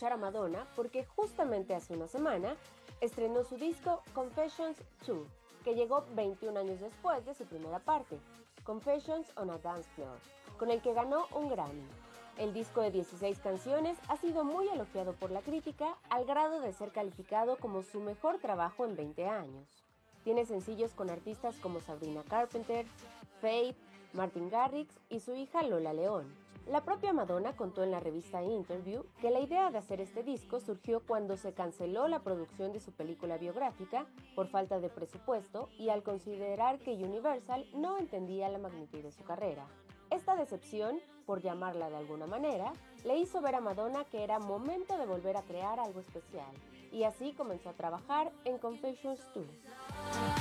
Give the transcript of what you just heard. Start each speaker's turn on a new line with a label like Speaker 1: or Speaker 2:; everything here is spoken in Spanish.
Speaker 1: escuchar a Madonna porque justamente hace una semana estrenó su disco Confessions 2, que llegó 21 años después de su primera parte, Confessions on a Dance Floor, con el que ganó un Grammy. El disco de 16 canciones ha sido muy elogiado por la crítica, al grado de ser calificado como su mejor trabajo en 20 años. Tiene sencillos con artistas como Sabrina Carpenter, Faith, Martin Garrix y su hija Lola León. La propia Madonna contó en la revista Interview que la idea de hacer este disco surgió cuando se canceló la producción de su película biográfica por falta de presupuesto y al considerar que Universal no entendía la magnitud de su carrera. Esta decepción, por llamarla de alguna manera, le hizo ver a Madonna que era momento de volver a crear algo especial, y así comenzó a trabajar en Confessions 2.